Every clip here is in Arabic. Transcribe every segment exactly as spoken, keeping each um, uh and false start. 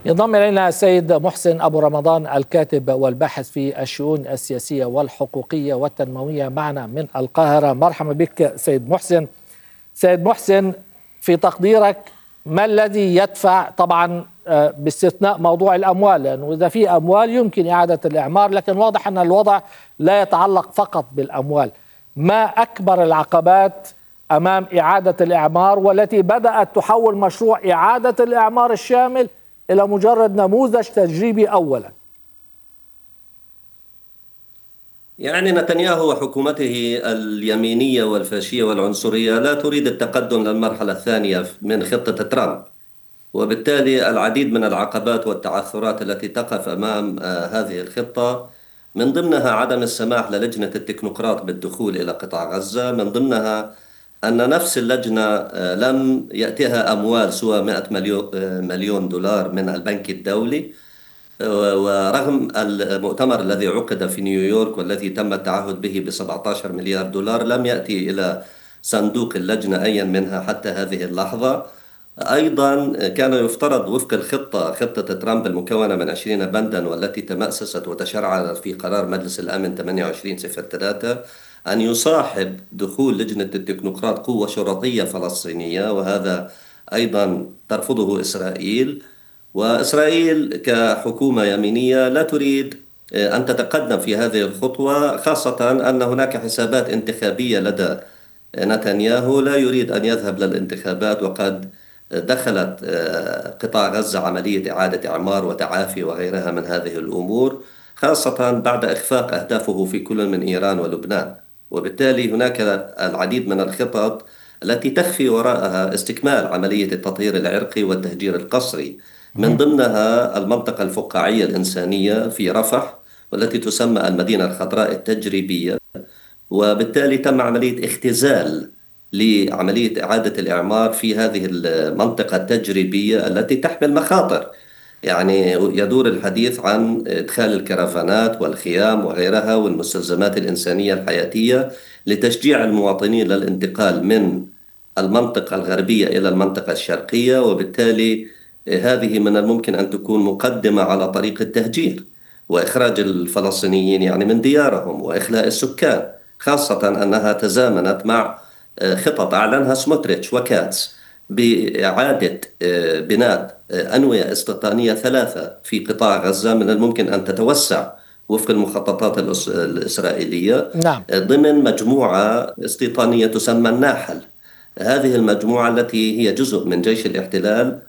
ينضم إلينا السيد محسن أبو رمضان الكاتب والباحث في الشؤون السياسية والحقوقية والتنموية معنا من القاهرة. مرحبا بك سيد محسن. سيد محسن، في تقديرك ما الذي يدفع، طبعا باستثناء موضوع الأموال، لأنه إذا في أموال يمكن إعادة الإعمار، لكن واضح أن الوضع لا يتعلق فقط بالأموال، ما أكبر العقبات أمام إعادة الإعمار والتي بدأت تحول مشروع إعادة الإعمار الشامل إلى مجرد نموذج تجريبي أولا؟ يعني نتنياهو وحكومته اليمينية والفاشية والعنصرية لا تريد التقدم للمرحلة الثانية من خطة ترامب، وبالتالي العديد من العقبات والتعثرات التي تقف أمام هذه الخطة، من ضمنها عدم السماح للجنة التكنوقراط بالدخول إلى قطاع غزة، من ضمنها أن نفس اللجنة لم يأتها أموال سوى مئة مليون دولار من البنك الدولي، ورغم المؤتمر الذي عقد في نيويورك والذي تم التعهد به ب سبعة عشر مليار دولار لم يأتي إلى صندوق اللجنة أي منها حتى هذه اللحظة. أيضا كان يفترض وفق الخطة خطة ترامب المكونة من عشرين بندا والتي تمأسست وتشرعت في قرار مجلس الأمن ثمانية وعشرين صفر ثلاثة أن يصاحب دخول لجنة التكنوقراط قوة شرطية فلسطينية، وهذا أيضا ترفضه إسرائيل. وإسرائيل كحكومة يمينية لا تريد أن تتقدم في هذه الخطوة، خاصة أن هناك حسابات انتخابية لدى نتنياهو، لا يريد أن يذهب للانتخابات، وقد دخلت قطاع غزة عملية إعادة إعمار وتعافي وغيرها من هذه الأمور، خاصة بعد إخفاق أهدافه في كل من إيران ولبنان. وبالتالي هناك العديد من الخطط التي تخفي وراءها استكمال عملية التطهير العرقي والتهجير القسري، من ضمنها المنطقة الفقاعية الإنسانية في رفح والتي تسمى المدينة الخضراء التجريبية، وبالتالي تم عملية اختزال لعملية إعادة الإعمار في هذه المنطقة التجريبية التي تحمل مخاطر. يعني يدور الحديث عن إدخال الكرفانات والخيام وغيرها والمستلزمات الإنسانية الحياتية لتشجيع المواطنين للانتقال من المنطقة الغربية إلى المنطقة الشرقية، وبالتالي هذه من الممكن أن تكون مقدمة على طريق التهجير وإخراج الفلسطينيين يعني من ديارهم وإخلاء السكان، خاصة أنها تزامنت مع خطط أعلنها سموتريتش وكاتس بإعادة بناء أنوية استيطانية ثلاثة في قطاع غزة من الممكن أن تتوسع وفق المخططات الإسرائيلية. نعم. ضمن مجموعة استيطانية تسمى الناحل. هذه المجموعة التي هي جزء من جيش الاحتلال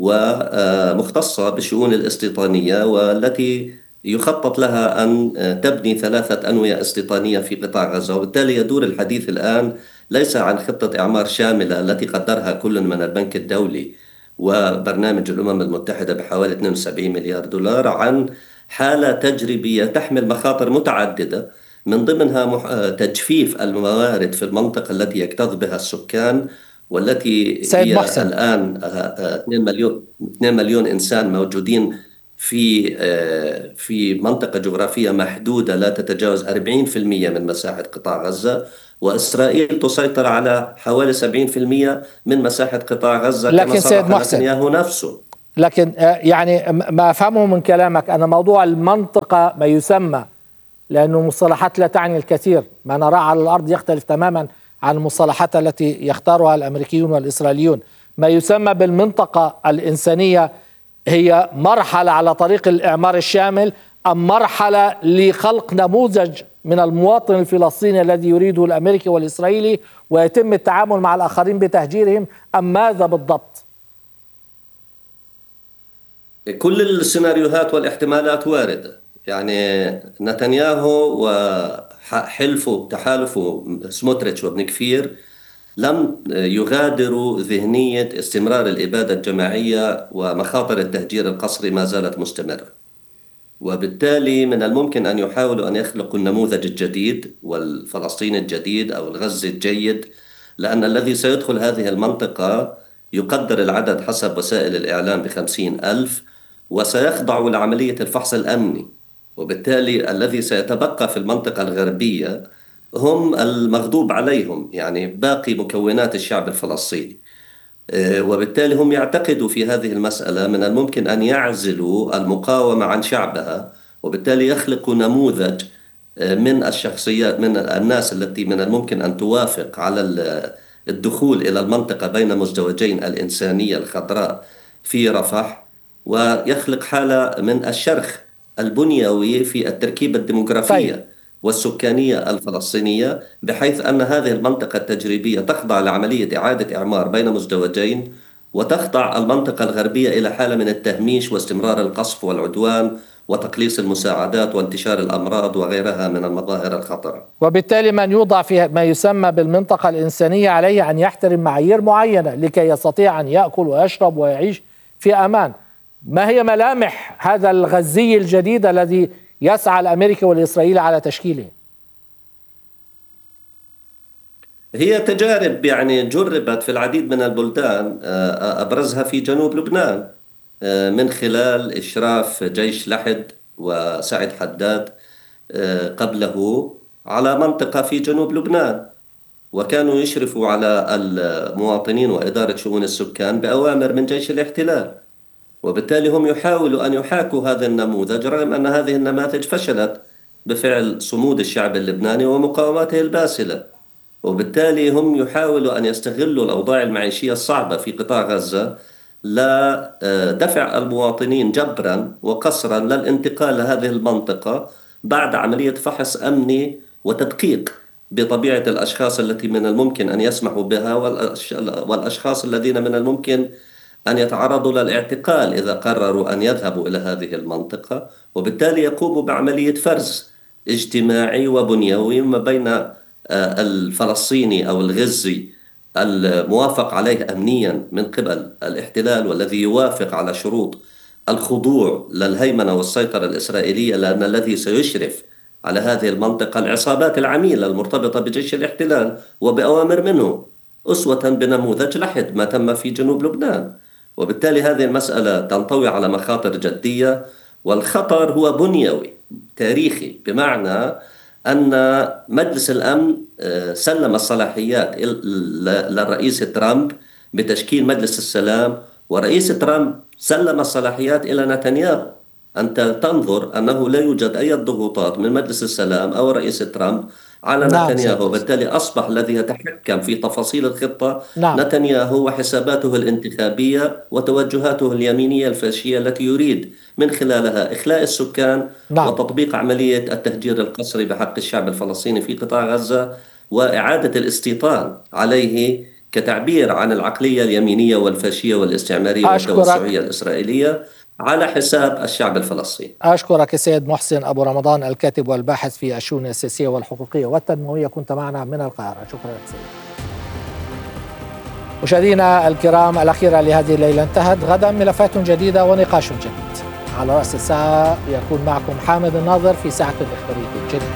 ومختصة بالشؤون الاستيطانية، والتي يخطط لها أن تبني ثلاثة أنوية استيطانية في قطاع غزة. وبالتالي يدور الحديث الآن ليس عن خطة إعمار شاملة التي قدرها كل من البنك الدولي وبرنامج الأمم المتحدة بحوالي اثنين وسبعين مليار دولار، عن حالة تجريبية تحمل مخاطر متعددة، من ضمنها تجفيف الموارد في المنطقة التي يكتظ بها السكان، والتي هي محسن. الآن اثنين مليون اثنين مليون إنسان موجودين في في منطقة جغرافية محدودة لا تتجاوز أربعين بالمئة من مساحة قطاع غزة، وإسرائيل تسيطر على حوالي سبعين بالمئة من مساحة قطاع غزة كما صرح نتنياهو نفسه. لكن يعني ما أفهمه من كلامك أن موضوع المنطقة ما يسمى، لأنه مصطلحات لا تعني الكثير، ما نراه على الأرض يختلف تماما عن المصطلحات التي يختارها الأمريكيون والإسرائيليون. ما يسمى بالمنطقة الإنسانية هي مرحلة على طريق الإعمار الشامل، أم مرحلة لخلق نموذج من المواطن الفلسطيني الذي يريده الأمريكي والإسرائيلي ويتم التعامل مع الآخرين بتهجيرهم، أم ماذا بالضبط؟ كل السيناريوهات والاحتمالات واردة. يعني نتنياهو وحلفه تحالفه سموتريتش وابن كفير لم يغادروا ذهنية استمرار الإبادة الجماعية، ومخاطر التهجير القسري ما زالت مستمرة، وبالتالي من الممكن أن يحاولوا أن يخلقوا النموذج الجديد والفلسطيني الجديد أو الغزي الجيد، لأن الذي سيدخل هذه المنطقة يقدر العدد حسب وسائل الإعلام بخمسين ألف، وسيخضع لعملية الفحص الأمني، وبالتالي الذي سيتبقى في المنطقة الغربية هم المغضوب عليهم، يعني باقي مكونات الشعب الفلسطيني. وبالتالي هم يعتقدوا في هذه المسألة من الممكن أن يعزلوا المقاومة عن شعبها، وبالتالي يخلقوا نموذج من الشخصيات، من الناس التي من الممكن أن توافق على الدخول إلى المنطقة بين مزدوجين الإنسانية الخضراء في رفح، ويخلق حالة من الشرخ البنيوي في التركيبة الديموغرافية طيب. والسكانية الفلسطينية، بحيث أن هذه المنطقة التجريبية تخضع لعملية إعادة إعمار بين مزدوجين، وتخضع المنطقة الغربية إلى حالة من التهميش واستمرار القصف والعدوان وتقليص المساعدات وانتشار الأمراض وغيرها من المظاهر الخطرة. وبالتالي من يوضع في ما يسمى بالمنطقة الإنسانية عليه أن يحترم معايير معينة لكي يستطيع أن يأكل ويشرب ويعيش في أمان. ما هي ملامح هذا الغزي الجديد الذي يسعى الأمريكي والإسرائيلي على تشكيله؟ هي تجارب يعني جربت في العديد من البلدان، أبرزها في جنوب لبنان من خلال إشراف جيش لحد وسعد حداد قبله على منطقة في جنوب لبنان، وكانوا يشرفوا على المواطنين وإدارة شؤون السكان بأوامر من جيش الاحتلال. وبالتالي هم يحاولوا أن يحاكوا هذا النموذج، رغم أن هذه النماذج فشلت بفعل صمود الشعب اللبناني ومقاومته الباسلة. وبالتالي هم يحاولوا أن يستغلوا الأوضاع المعيشية الصعبة في قطاع غزة لدفع المواطنين جبرا وقسرا للانتقال لهذه المنطقة بعد عملية فحص أمني وتدقيق بطبيعة الأشخاص التي من الممكن أن يسمحوا بها، والأشخاص الذين من الممكن أن يتعرضوا للاعتقال إذا قرروا أن يذهبوا إلى هذه المنطقة. وبالتالي يقوموا بعملية فرز اجتماعي وبنيوي ما بين الفلسطيني أو الغزي الموافق عليه أمنيا من قبل الاحتلال والذي يوافق على شروط الخضوع للهيمنة والسيطرة الإسرائيلية، لأن الذي سيشرف على هذه المنطقة العصابات العميلة المرتبطة بجيش الاحتلال وبأوامر منه، أسوة بنموذج لحد ما تم في جنوب لبنان. وبالتالي هذه المسألة تنطوي على مخاطر جدية، والخطر هو بنيوي تاريخي، بمعنى أن مجلس الأمن سلم الصلاحيات للرئيس ترامب بتشكيل مجلس السلام، ورئيس ترامب سلم الصلاحيات إلى نتنياهو. أنت تنظر أنه لا يوجد أي ضغوطات من مجلس السلام أو رئيس ترامب على نعم نتنياهو، وبالتالي أصبح الذي يتحكم في تفاصيل الخطة نعم. نتنياهو وحساباته الانتخابية وتوجهاته اليمينية الفاشية التي يريد من خلالها إخلاء السكان نعم. وتطبيق عملية التهجير القسري بحق الشعب الفلسطيني في قطاع غزة، وإعادة الاستيطان عليه كتعبير عن العقلية اليمينية والفاشية والاستعمارية والتوسعية الإسرائيلية على حساب الشعب الفلسطيني. أشكرك السيد محسن أبو رمضان، الكاتب والباحث في الشؤون السياسية والحقوقية والتنموية، كنت معنا من القاهرة. شكرا لك سيد. مشاهدينا الكرام، الأخيرة لهذه الليلة انتهت. غدا ملفات جديدة ونقاش جديد. على رأس الساعة يكون معكم حامد الناظر في ساعة الإخبارية الجديدة.